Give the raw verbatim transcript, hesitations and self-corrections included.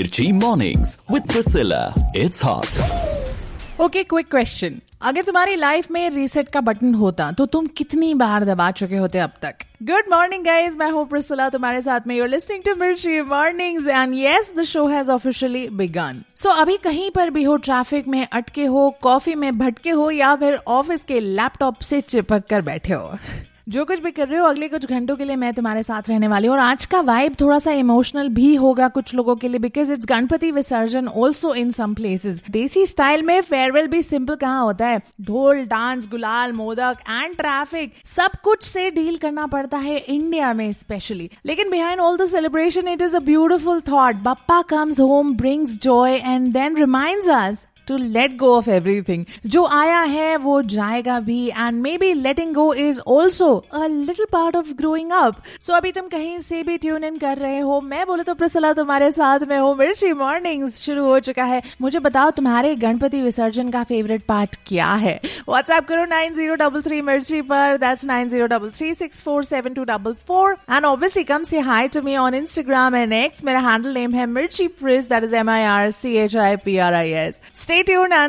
Mirchi Mornings with Priscilla. It's hot. Okay, quick question. अगर तुम्हारी life में reset का बटन होता तो तुम कितनी बार दबा चुके होते अब तक? गुड मॉर्निंग गाइज, मैं हूँ प्रिसिला तुम्हारे साथ में. यू आर लिसनिंग टू मिर्ची mornings and yes, the show has officially begin. सो अभी कहीं पर भी हो, ट्रैफिक में अटके हो, कॉफी में भटके हो या फिर ऑफिस के लैपटॉप से चिपक कर बैठे हो, जो कुछ भी कर रहे हो, अगले कुछ घंटों के लिए मैं तुम्हारे साथ रहने वाली हूँ. और आज का वाइब थोड़ा सा इमोशनल भी होगा कुछ लोगों के लिए, बिकॉज इट्स गणपति विसर्जन ऑल्सो इन सम प्लेसेस. देसी स्टाइल में फेयरवेल भी सिंपल कहाँ होता है. ढोल, डांस, गुलाल, मोदक एंड ट्रैफिक, सब कुछ से डील करना पड़ता है इंडिया में स्पेशली. लेकिन behind all the celebration it is a beautiful thought. Bappa comes home, brings Joy and then reminds us to let go of everything. जो आया है वो जाएगा भी, and maybe letting go is also a little part of growing up. So अभी तुम कहीं से भी ट्यून इन कर रहे हो, मैं बोले तो प्रिसिला तुम्हारे साथ में हो. मिर्ची मॉर्निंग्स शुरू हो चुका है. मुझे बताओ तुम्हारे गणपति विसर्जन का फेवरेट पार्ट क्या है? व्हाट्सएप करो नाइन जीरो थ्री थ्री मिर्ची पर. That's nine zero three three six four seven to four four. And obviously कम से high to me on Instagram and x. मेरा हैंडल नेम है मिर्ची प्रिस, that is M I R C H I P R I S. Stay tuned and